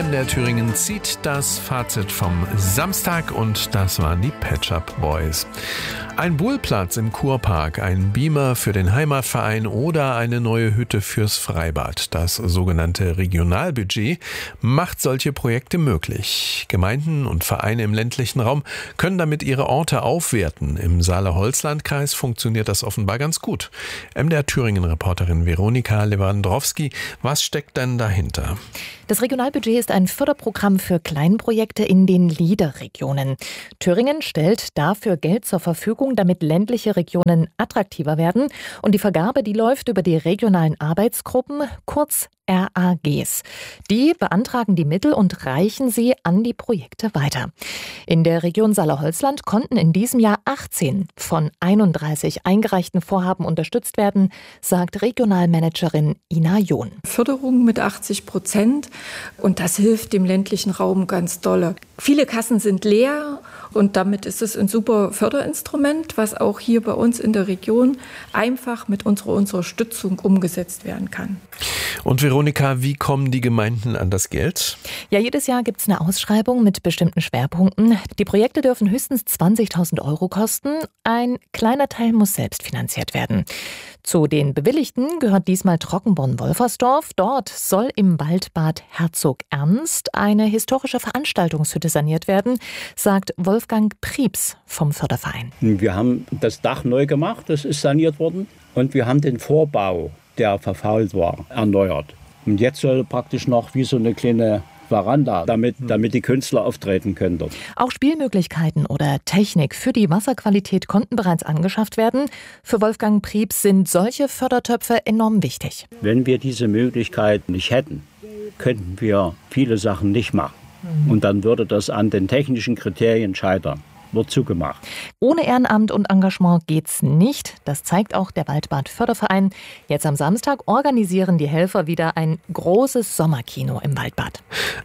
MDR Thüringen zieht das Fazit vom Samstag und das waren die Pet Shop Boys. Ein Bullplatz im Kurpark, ein Beamer für den Heimatverein oder eine neue Hütte fürs Freibad. Das sogenannte Regionalbudget macht solche Projekte möglich. Gemeinden und Vereine im ländlichen Raum können damit ihre Orte aufwerten. Im Saale-Holzland-Kreis funktioniert das offenbar ganz gut. MDR Thüringen-Reporterin Veronika Lewandowski, was steckt denn dahinter? Das Regionalbudget ist ein Förderprogramm für Kleinprojekte in den LEADER-Regionen. Thüringen stellt dafür Geld zur Verfügung, damit ländliche Regionen attraktiver werden. Und die Vergabe, die läuft über die regionalen Arbeitsgruppen, kurz RAGs. Die beantragen die Mittel und reichen sie an die Projekte weiter. In der Region Saale-Holzland konnten in diesem Jahr 18 von 31 eingereichten Vorhaben unterstützt werden, sagt Regionalmanagerin Ina John. Förderung mit 80%. Und das hilft dem ländlichen Raum ganz dolle. Viele Kassen sind leer und damit ist es ein super Förderinstrument, was auch hier bei uns in der Region einfach mit unserer Unterstützung umgesetzt werden kann. Und Veronika, wie kommen die Gemeinden an das Geld? Ja, jedes Jahr gibt es eine Ausschreibung mit bestimmten Schwerpunkten. Die Projekte dürfen höchstens 20.000 € kosten. Ein kleiner Teil muss selbst finanziert werden. Zu den Bewilligten gehört diesmal Trockenborn-Wolfersdorf. Dort soll im Waldbad Herzog Ernst eine historische Veranstaltungshütte saniert werden, sagt Wolfgang Prieps vom Förderverein. Wir haben das Dach neu gemacht, das ist saniert worden. Und wir haben den Vorbau, der verfault war, erneuert. Und jetzt soll praktisch noch wie so eine kleine Veranda, damit die Künstler auftreten können dort. Auch Spielmöglichkeiten oder Technik für die Wasserqualität konnten bereits angeschafft werden. Für Wolfgang Prieps sind solche Fördertöpfe enorm wichtig. Wenn wir diese Möglichkeit nicht hätten, könnten wir viele Sachen nicht machen. Und dann würde das an den technischen Kriterien scheitern. Wird zugemacht. Ohne Ehrenamt und Engagement geht's nicht. Das zeigt auch der Waldbad Förderverein. Jetzt am Samstag organisieren die Helfer wieder ein großes Sommerkino im Waldbad.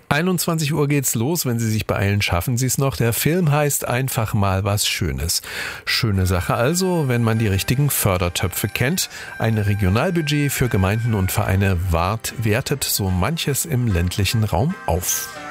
21 Uhr geht's los. Wenn Sie sich beeilen, schaffen Sie es noch. Der Film heißt Einfach mal was Schönes. Schöne Sache also, wenn man die richtigen Fördertöpfe kennt. Ein Regionalbudget für Gemeinden und Vereine wertet so manches im ländlichen Raum auf.